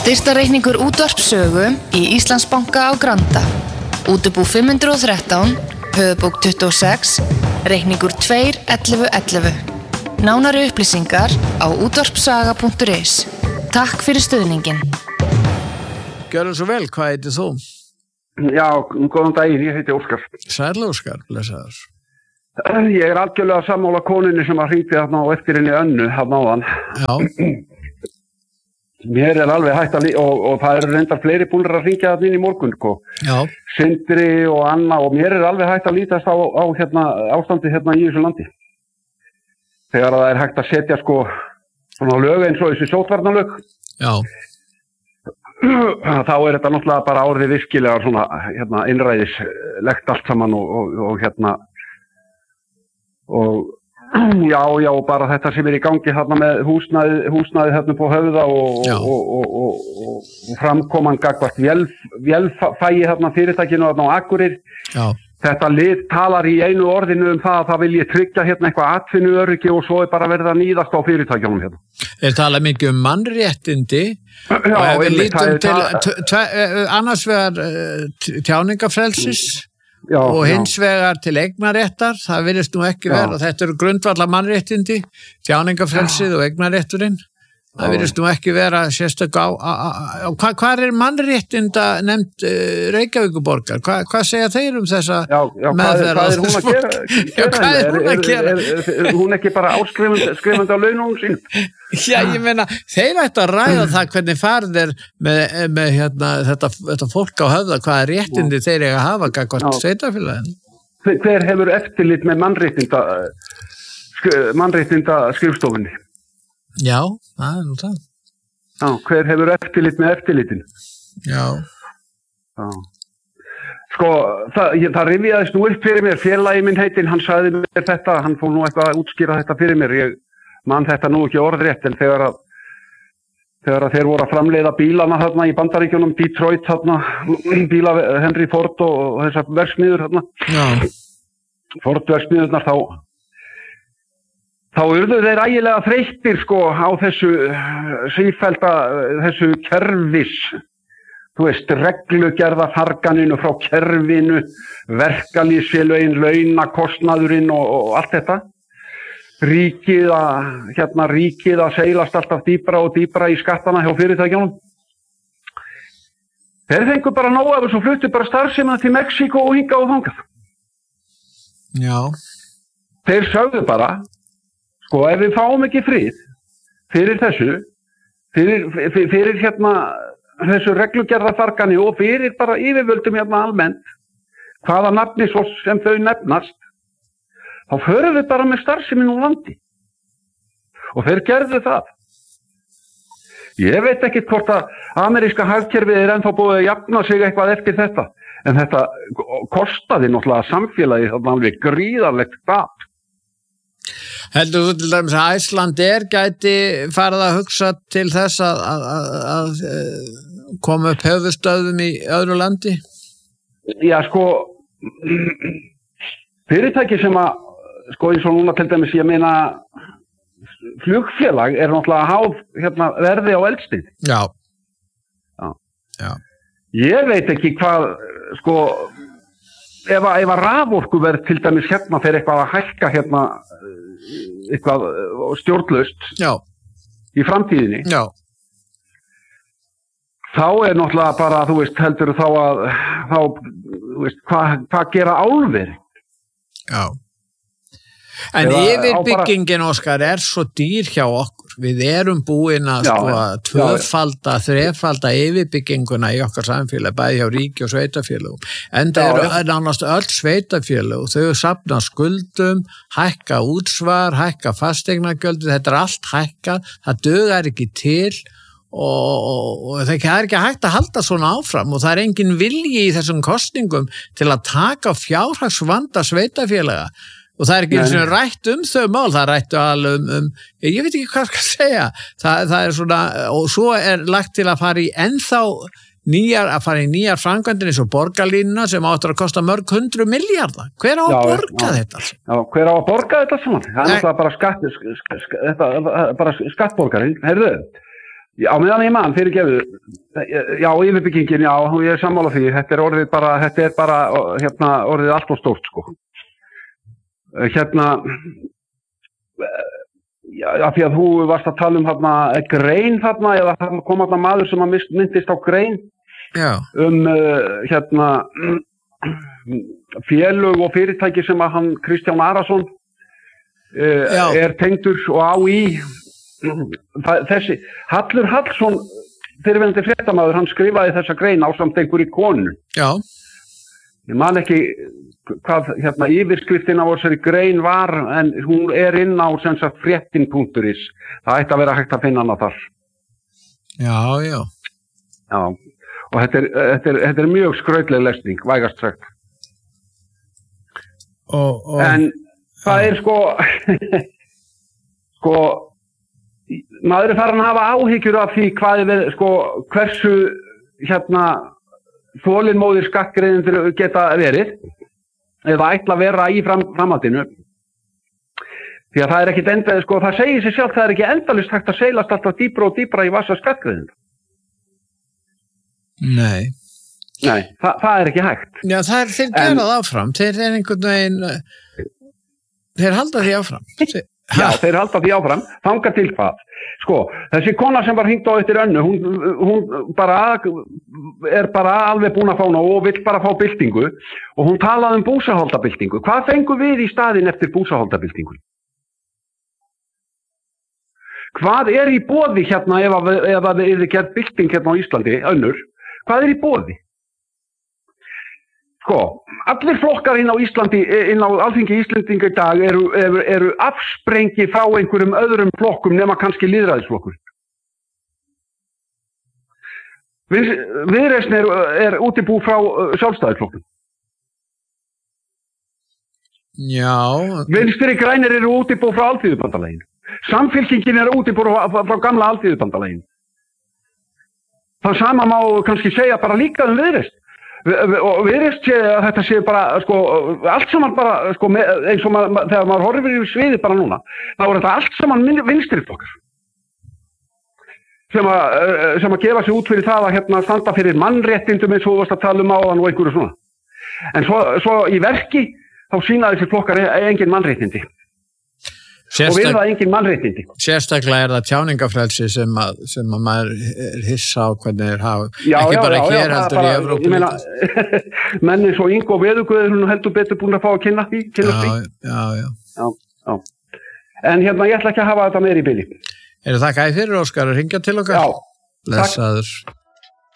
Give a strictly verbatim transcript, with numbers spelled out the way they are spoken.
Styrktarreikningur Útvarpssögu í Íslandsbanka á Granda. Útibú fimm hundruð og þrettán, höfuðbók tuttugu og sex, reikningur tvö ellefu ellefu. Nánari upplýsingar á útvarpssaga punktur is. Takk fyrir stuðningin. Gjörðu svo vel, hvað heitir þú? Já, góðan daginn, ég heiti Óskar. Sæll Óskar, blessaður. Ég er algjörlega sammála konunni sem að hringdi þarna á eftir henni Önnu þarna áðan. Já. Mér er alveg hægt að, og, og það eru reyndar fleiri búnir að hringja þarna inn í morgun, sko. Já. Sindri og Anna, og mér er alveg hægt að lítast á, á hérna, ástandi hérna í þessu landi. Þegar það er hægt að setja, sko, svona lög eins og þessi sóttvarnalög. Já. Þá er þetta náttúrulega bara orðið virkilega svona, hérna, innræðislegt allt saman og, og, og hérna, og já, já, bara þetta sem er í gangi þarna með húsnæði, húsnæði þarna på höfða og, og, og, og, og, og framkoman gagvart vélfægi þarna fyrirtækinu þarna á Akureyri. Já. Þetta lið talar í einu orðinu um það að það vilji tryggja hérna eitthvað atvinnuöryggi og svo er bara verið að níðast á fyrirtækjunum hérna. Þeir tala mikið um mannréttindi Já, og ef við einmitt, lítum til það- t- tve- annars vegar uh, tjáningafrelsis Já, og já. hins vegar til eignaréttar, það virðist nú ekki Já. vera, þetta eru grundvallar mannréttindi, tjáningafrelsið og eignarétturinn, það Já. virðist nú ekki vera sérstök á, á, á, á hvað hva er mannréttinda nefnd uh, Reykjavíkurborgar, Hva, hvað segja þeir um þessa Já, já, hvað er, hvað er hún að gera? Já, hvað er hún að gera? Er, er, er, er hún ekki bara áskrifandi skrifandi á laununum sín? Já, ég meina, þeir ættu að ræða það hvernig farið er með, með hérna, þetta, þetta fólk á höfða, hvaða réttindi Já. þeir eiga að hafa gagnvart sveitarfélaginu. Hver hefur eftirlit með mannréttinda, mannréttinda skrifstofunni? Já, það er nú það. Já, hver hefur eftirlit með eftirlitinu? Já. Já. Sko, það, ég, það rifjaðist nú upp fyrir mér, félagi minn heitinn, hann sagði mér þetta, hann fór nú eitthvað að útskýra þetta fyrir mér, ég man þetta nú ekki orðrétt, en þegar að, þegar að þeir voru að framleiða bílana þarna í Bandaríkjunum, Detroit þarna, bíla Henry Ford og, og þessar verksmiður þarna, Já. Ford verksmiðurnar, þá þá urðu þeir ægilega þreyttir sko á þessu sífellda, þessu kerfis, þú veist, reglugerðarfarganinu frá kerfinu, verkalýðsfélögin, launakostnaðurinn og, og allt þetta. Ríkið að, hérna ríkið að seilast alltaf dýpra og dýpra í skattana hjá fyrirtækjunum. Þeir fengu bara nóg af þessu og fluttu bara starfsemina til Mexíkó og hingað og þangað. Já. Þeir sögðu bara, sko, ef við fáum ekki frið fyrir þessu, fyrir, fyrir, fyrir hérna þessu reglugerðarfargani og fyrir bara yfirvöldum hérna almennt, hvaða nafni svo sem þau nefnast, þá förum við bara með starfseminn úr landi. Og þeir gerðu það. Ég veit ekki hvort að ameríska hagkerfið er ennþá búið að jafna sig eitthvað eftir þetta, en þetta kostaði náttúrulega samfélagið þarna alveg gríðarlegt gap. Heldur þú til dæmis að Icelandair gæti farið að hugsa til þess að, að, að, að koma upp höfuðstöðum í öðru landi? Já, sko, fyrirtæki sem að, sko, eins og núna til dæmis, ég meina, flugfélag er náttúrulega háð hérna, verði á eldsneyti. Já. Já. Já. Ég veit ekki hvað, sko, ef að, ef að raforkuverð til dæmis hérna fer eitthvað að hækka hérna, eitthvað stjórnlaust Já. í framtíðinni. Já. Þá er náttúrulega bara, þú veist, heldur þá að, þá, þú veist, hvað, hvað gera álver? Já. En Eða, yfirbyggingin, Óskar, er svo dýr hjá okkur. Við erum búin að Já, sko já. að tvöfalda, þrefalda yfirbygginguna í okkar samfélag, bæði hjá ríki og sveitafélögum. En það Já, eru nánast öll sveitafélög, þau safna skuldum, hækka útsvar, hækka fasteignagjöld, þetta er allt hækkað, það dugar ekki til og, og, og það er ekki hægt að halda svona áfram og það er engin vilji í þessum kosningum til að taka fjárhagsvanda sveitafélaga. Og það er ekki eins og rætt um þau mál, það er rætt alveg um, um, ég veit ekki hvað skal segja, það, það er svona, og svo er lagt til að fara í ennþá nýjar, að fara í nýjar framkvæmdir eins og borgarlínuna sem áttur að kosta mörg hundru milljarða. Hver á að Já, borga já. þetta? Já, hver á að borga þetta saman? Það er Nei. náttúrulega bara skatt, sk, sk, þetta, bara skattborgarinn, heyrðu. Já, meðan ég man, fyrir gefðu, já, yfirbyggingin, já, ég er sammála því, þetta er orðið bara, þetta er bara, hérna, orðið allt og stórt, sko. Hérna, já, af því að þú varst að tala um hérna grein þarna, eða það kom hérna maður sem að myndist á grein, já. um, hérna, félög og fyrirtæki sem að hann, Kristján Arason, uh, er tengdur og á í, þessi Hallur Hallsson fyrirverandi fréttamaður, hann skrifaði þessa grein ásamt einhverju konu. Já. Ég man ekki hvað hérna yfirskriftin á þessari grein var, en hún er inn á sem sagt fréttin punktur is. Það ætti að vera hægt að finna hana þar. Já, já. Já. Og þetta er, þetta er, þetta er mjög skrautleg lesning, vægast sagt. Og, og en það er sko sko maður er farin að hafa áhyggjur af því hvað er, sko, hversu hérna þolinmóðir skattgreiðendur geta verið eða ætla að vera í fram, framhaldinu því að það er ekkit enda, sko, það segir sig sjálf, það er ekki endalist hægt að seilast alltaf dýpra og dýpra í vassa skattgreiðendur. Nei. Nei, það, það er ekki hægt. Já, það er, þeir gera það áfram, þeir er einhvern veginn, þeir halda því áfram. Þeir, Já, þeir halda því áfram, þanga til hvað. Sko, þessi kona sem var hringt á eftir Önnu, hún, hún bara er bara alveg búin að fá ná og vill bara fá byltingu og hún talaði um búsahaldabyltingu. Hvað fengum við í staðinn eftir búsahaldabyltingu? Hvað er í boði hérna ef að, ef að þið er gert bylting hérna á Íslandi, Önnur? Hvað er í boði? Sko, allir flokkar inn á Íslandi, inn á Alþingi Íslendinga í dag eru, eru, eru afsprengi frá einhverjum öðrum flokkum nema kannski lýðræðisflokkur. Við, Viðreisn er, er útibú frá sjálfstæðisflokknum. Já. Vinstri grænir eru útibú frá Alþýðubandalaginu. Samfylkingin er útibú frá, frá gamla Alþýðubandalaginu. Það sama má kannski segja bara líka um Viðreisn. Og Viðreisn sé að þetta sé bara, sko, allt saman bara, sko, eins og maður, þegar maður horfir í sviði bara núna, þá er þetta allt saman vinstriflokkar. Sem að, sem að gefa sig út fyrir það að hérna standa fyrir mannréttindum eins og þú varst að tala um áðan og einhverju svona. En svo, svo í verki, þá sýna þessi flokkar engin mannréttindi. Sérstak, og við það engin mannréttindi. Sérstaklega er það tjáningafrelsi sem að, sem að maður er hissa á hvernig þeir hafa. Já, ekki já, bara já, hér já, heldur bara, í Evrópu. Ég meina, menn eins og Ingo Veðuguður, hún heldur betur búin að fá að kynna því. Kynna já, því. Já, já, já. Já. En hérna, ég ætla ekki að hafa þetta meir í bili. Er það þakka í fyrir, Óskar, að ringja til okkar? Já, Blessaður.